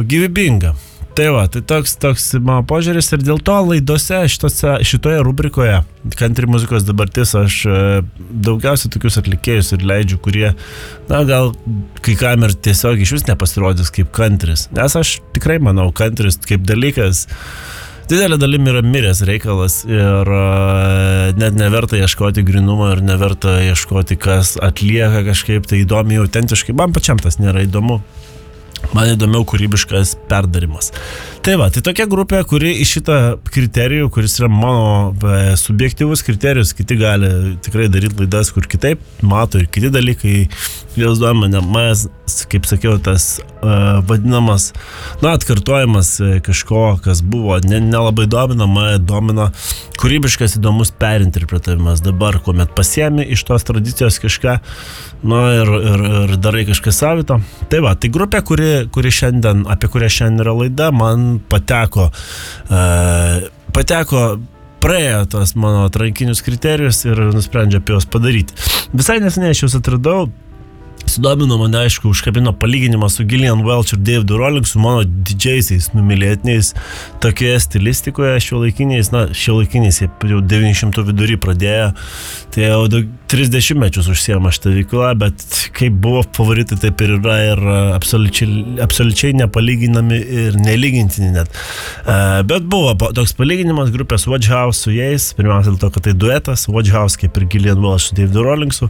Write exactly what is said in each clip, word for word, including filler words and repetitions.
gyvybinga. Tai va, tai toks, toks mano požiūris ir dėl to laidose šitose, šitoje rubrikoje country muzikos dabartis aš daugiausiai tokius atlikėjus ir leidžiu, kurie, na, gal kai kam ir tiesiog iš vis nepasirodys kaip country's. Nes aš tikrai manau, country's kaip dalykas didelė dalim yra miręs reikalas ir uh, net neverta ieškoti grynumo ir neverta ieškoti, kas atlieka kažkaip tai įdomiai, autentiškai. Man pačiam tas nėra įdomu. Man įdomiau kūrybiškas perdarimas. Tai va, tai tokia grupė, kuri į šitą kriterijų, kuris yra mano e, subjektyvus kriterijus, kiti gali tikrai daryti laidas, kur kitaip mato ir kiti dalykai, jos domina, mes, kaip sakiau, tas e, vadinamas, na, atkartojimas kažko, kas buvo, nelabai ne domina, mane domina kūrybiškas įdomus perinterpretavimas dabar, kuomet pasiemi iš tos tradicijos kažką, na, ir, ir, ir darai kažką savito. Tai va, tai grupė, kuri, kuri šiandien, apie kurią šiandien yra laida, man pateko, uh, pateko, praėjo tos mano atrankinius kriterijus ir nusprendžia apie juos padaryti. Visai neseniai aš juos atradau. Sudomino mane, aišku, užkabino palyginimą su Gillian Welch ir Davidu Rawlingsu, mano didžiaisiais numylėtiniais tokioje stilistikoje, šiuolaikiniais, na, šiuolaikiniais jau devyniasdešimtų vidury pradėjo, tai jau trisdešimt mečius užsiema šitą veiklą, bet kaip buvo favoritai, taip ir yra ir absoliučiai, absoliučiai nepalyginami ir nelygintini net. Uh, bet buvo toks palyginimas grupės Watch House su jais, pirmiausia dėl to, kad tai duetas, Watch House kaip ir Gillian Welch su Davidu Rawlingsu.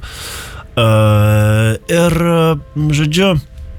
Uh, ir, žodžiu,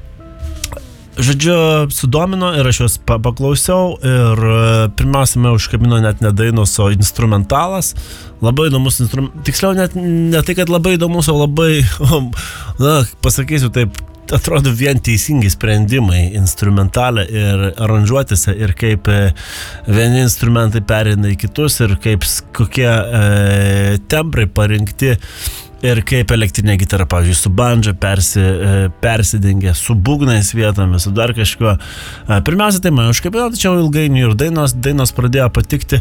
žodžiu, sudomino ir aš juos pa- paklausiau ir uh, pirmiausia, me užkabino net ne dainos, o instrumentalas. Labai įdomus instrumentalas, tiksliau net ne tai, kad labai įdomus, o labai, na, pasakysiu taip, atrodo vien teisingi sprendimai instrumentalė ir aranžuotėse ir kaip vieni instrumentai pereina į kitus ir kaip kokie e, tembrai parinkti ir kaip elektrinė gitara, pavyzdžiui, su bandža persi, persidengia, su būgnais vietomis, su dar kažkuo. Pirmiausia, tai man užkabino, tačiau ilgainiui ir dainos, dainos pradėjo patikti,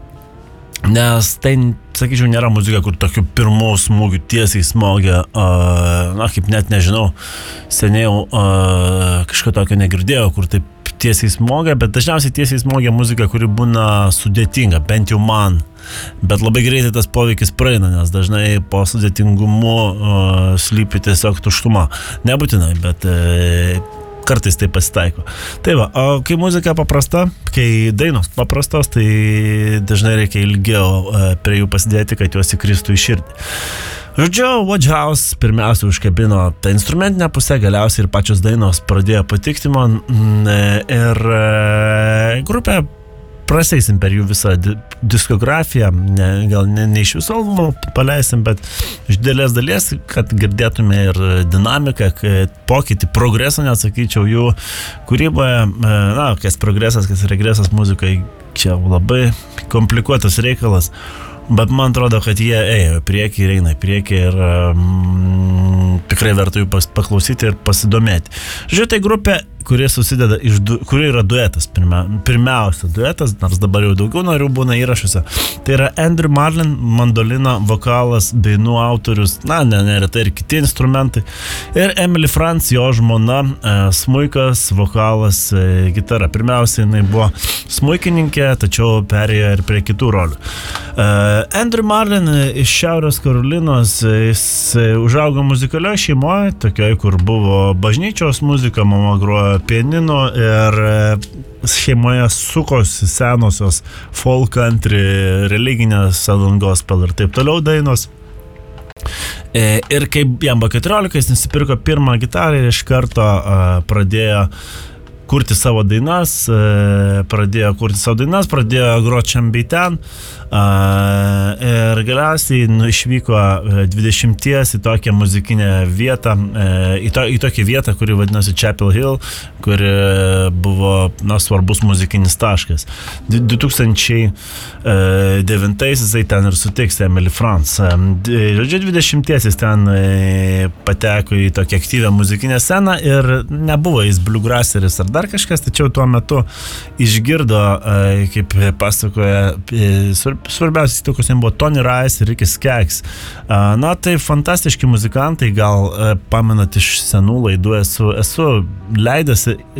nes tai, sakyčiau, nėra muzika, kur tokių pirmų smūgių tiesiai smogia, na, kaip net nežinau, seniai kažko tokio negirdėjau, kur taip tiesiai smogia, bet dažniausiai tiesiai smogia muzika, kuri būna sudėtinga, bent jau man. Bet labai greitai tas poveikis praeina, nes dažnai po sudėtingumu uh, slypi tiesiog tuštuma. Nebūtinai, bet uh, kartais tai pasitaiko. Tai va, o kai muzika paprasta, kai dainos paprastos, tai dažnai reikia ilgiau uh, prie jų pasidėti, kad juos įkristų į širdį. Žodžiu, Watch House pirmiausia užkabino tą instrumentinę pusę, galiausiai ir pačios dainos pradėjo patikti man ir uh, grupė praseisim per jų visą di- diskografiją, ne, gal ne, ne iš viso albumų paleisim, bet iš didelės dalies, kad girdėtume ir dinamiką, pokytį, progresą, nesakyčiau, jų kūryboje, na, kas progresas, kas regresas muzikai, čia labai komplikuotas reikalas, bet man atrodo, kad jie ėjo į priekį ir eina į priekį ir mm, tikrai verta jų pas, paklausyti ir pasidomėti. Žiūrėjau, tai grupė, kuri susideda iš, du, kuri yra duetas, pirmia, pirmiausia duetas, nors dabar jau daugiau narių būna įrašuose. Tai yra Andrew Marlin, mandolina, vokalas, dainų autorius, na, ne, neretai ir kiti instrumentai. Ir Emily Franz, jo žmona, e, smuikas, vokalas, e, gitara. Pirmiausia, jinai buvo smuikininkė, tačiau perėjo ir prie kitų rolių. E, Andrew Marlin iš Šiaurės Karolinos, jis užaugo muzikalioje šeimoje, tokioje, kur buvo bažnyčios muzika, mama grojo pianino ir šeimoje sukosi senosios folk country, religinės Southern gospel ir taip toliau dainos. Ir kaip jam buvo keturiolika, jis nusipirko pirmą gitarą ir iš karto pradėjo kurti savo dainas, pradėjo kurti savo dainas, pradėjo groti šiam bei ten ir galiausiai nu, išvyko dvidešimties į tokią muzikinę vietą, į, to, į tokią vietą, kuri vadinasi Chapel Hill, kuri buvo na, svarbus muzikinis taškas. du tūkstančiai devintais jisai ten ir sutiks Emily Franz. Žodžiu, dvidešimties jis ten pateko į tokią aktyvę muzikinę sceną ir nebuvo jis bluegrasseris ar dar kažkas, tačiau tuo metu išgirdo, kaip pasakoja, svarbiausias įtakos jam buvo Tony Rice ir Ricky Skaggs. Na, tai fantastiški muzikantai, gal pamenat iš senų laidų, esu, esu leidęs